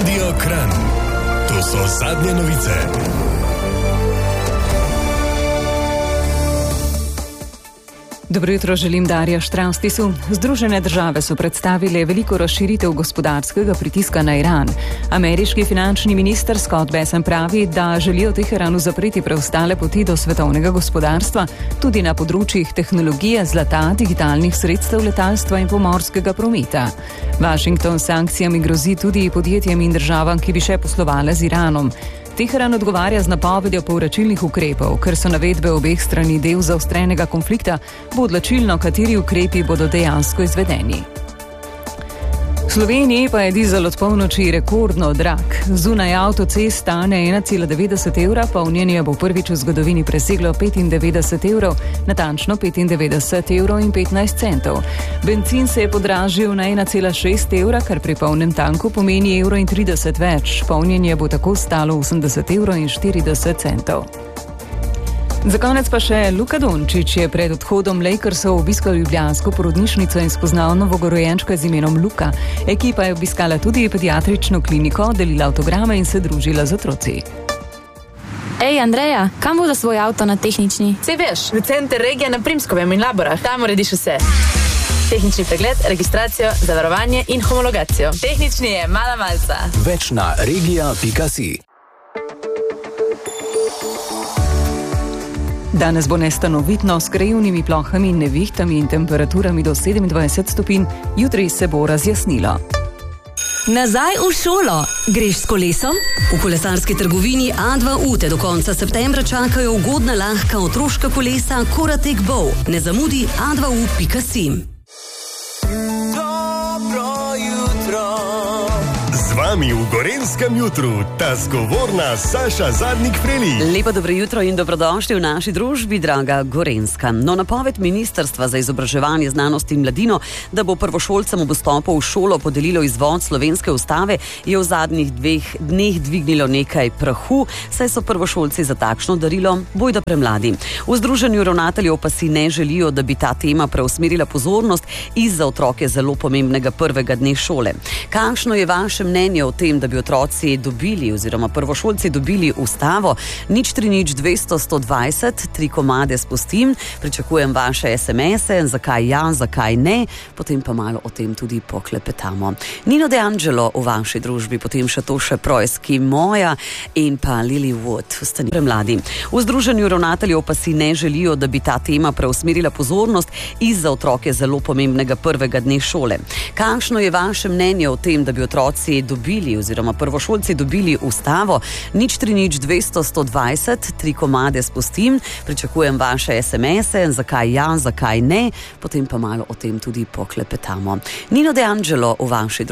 Studio Kranj. To so zadnje novice. Dobro jutro, želim Darja Štravstisu. Združene države so predstavile veliko razširitev gospodarskega pritiska na Iran. Ameriški finančni minister Scott Bessent pravi, da želijo Teheranu zapreti preostale poti do svetovnega gospodarstva, tudi na področjih tehnologije, zlata, digitalnih sredstev, letalstva in pomorskega prometa. Washington s sankcijami grozi tudi podjetjem in državam, ki bi še poslovale z Iranom. Teheran odgovarja z napovedjo povračilnih ukrepov, ker so navedbe obeh strani del zaostrenega konflikta, bo odločilno, kateri ukrepi bodo dejansko izvedeni. V Sloveniji pa je dizel od polnoči rekordno drag. Zunaj avtocest stane 1,90 evra, polnjenje bo prvič v zgodovini preseglo 95 evrov, natančno 95 evrov in 15 centov. Bencin se je podražil na 1,6 evra, kar pri polnem tanku pomeni evro in 30 več. Polnjenje bo tako stalo 80 evrov in 40 centov. Za konec pa še Luka Dončić je pred odhodom Lakersov obiskal ljubljansko porodnišnico in spoznal novogorojenčka z imenom Luka. Ekipa je obiskala tudi pediatrično kliniko, delila avtograme in se družila z otroci. Ej, Andreja, kam bo za svoj avto na tehnični? Sej veš, v center regije na Primskovem in Laborah. Tam urediš vse. Tehnični pregled, registracijo, zavarovanje in homologacijo. Tehnični je mala malca. Več na regija.si. Danes bo nestanovitno s krajevnimi plohami, nevihtami in temperaturami do 27 stopinj, jutri se bo razjasnilo. Nazaj v šolo. Greš s kolesom? V kolesarski trgovini A2U te do konca septembra čakajo ugodna, lahka otroška kolesa Koratek Bow. Ne zamudi a2u.si. Z vami v Gorenjskem jutru ta zgovorna Saša Zadnik-Freli. Lepo dobro jutro in dobrodošli v naši družbi, draga Gorenjska. No, napoved Ministrstva za izobraževanje, znanost in mladino, da bo prvošolcem ob vstopu v šolo podelilo izvod slovenske ustave, je v zadnjih 2 dneh dvignilo nekaj prahu, saj so prvošolci za takšno darilo bojda premladi. V Združenju ravnateljev pa si ne želijo, da bi ta tema preusmerila pozornost iz za otroke zelo pomembnega prvega dne šole. Kakšno je vaše mnenje o tem, da bi otroci dobili oziroma prvošolci dobili ustavo? 030 200 120, 3 komade spustim, pričakujem vaše SMS-e, zakaj ja, zakaj ne, potem pa malo o tem tudi poklepetamo. Nino De Angelo v vaši družbi, potem še to še Projski moja in pa Lily Wood, ostani premladi. V Združenju ravnateljev pa si ne želijo, da bi ta tema preusmerila pozornost iz za otroke zelo pomembnega prvega dne šole. Kakšno je vaše mnenje o tem, da bi otroci dobili oziroma prvošolci dobili ustavo? 030 200 120, 3 komade spustim, pričakujem vaše SMS-e, zakaj ja, zakaj ne, potem pa malo o tem tudi poklepetamo. Nino De Angelo v vaši